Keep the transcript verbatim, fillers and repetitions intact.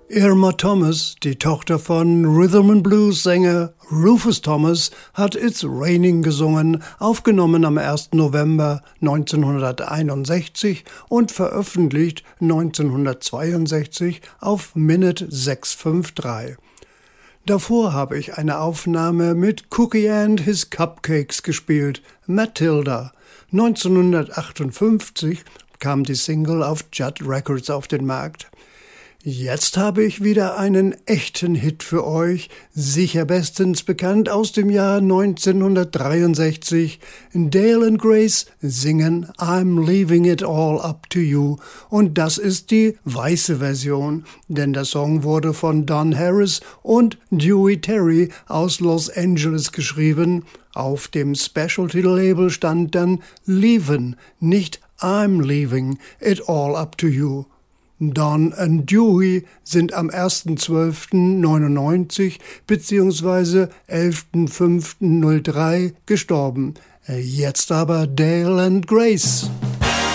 Irma Thomas, die Tochter von Rhythm-and-Blues-Sänger Rufus Thomas, hat It's Raining gesungen, aufgenommen am ersten November neunzehnhunderteinundsechzig und veröffentlicht neunzehnhundertzweiundsechzig auf Minute sechs fünf drei. Davor habe ich eine Aufnahme mit Cookie and His Cupcakes gespielt, Matilda. neunzehnhundertachtundfünfzig kam die Single auf Judd Records auf den Markt. Jetzt habe ich wieder einen echten Hit für euch, sicher bestens bekannt aus dem Jahr neunzehnhundertdreiundsechzig. Dale and Grace singen I'm Leaving It All Up to You, und das ist die weiße Version, denn der Song wurde von Don Harris und Dewey Terry aus Los Angeles geschrieben. Auf dem Specialty-Label stand dann Leavin', nicht I'm Leaving It All Up to You. Don und Dewey sind am ersten zwölften neunundneunzig bzw. elften fünften null drei gestorben. Jetzt aber Dale and Grace.